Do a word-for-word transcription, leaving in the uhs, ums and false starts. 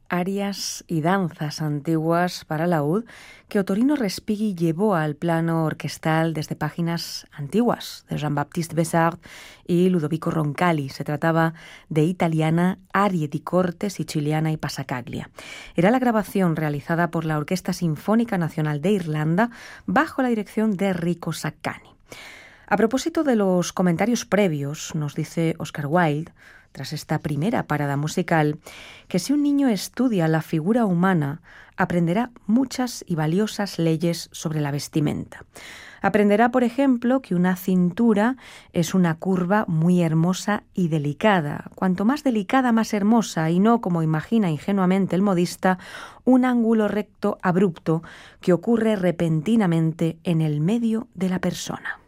Arias y danzas antiguas para laúd que Ottorino Respighi llevó al plano orquestal desde páginas antiguas de Jean-Baptiste Besart y Ludovico Roncalli. Se trataba de Italiana, Arie di corte, Siciliana y Passacaglia. Era la grabación realizada por la Orquesta Sinfónica Nacional de Irlanda bajo la dirección de Enrico Saccani. A propósito de los comentarios previos, nos dice Oscar Wilde, tras esta primera parada musical, que si un niño estudia la figura humana, aprenderá muchas y valiosas leyes sobre la vestimenta. Aprenderá, por ejemplo, que una cintura es una curva muy hermosa y delicada. Cuanto más delicada, más hermosa, y no, como imagina ingenuamente el modista, un ángulo recto abrupto que ocurre repentinamente en el medio de la persona.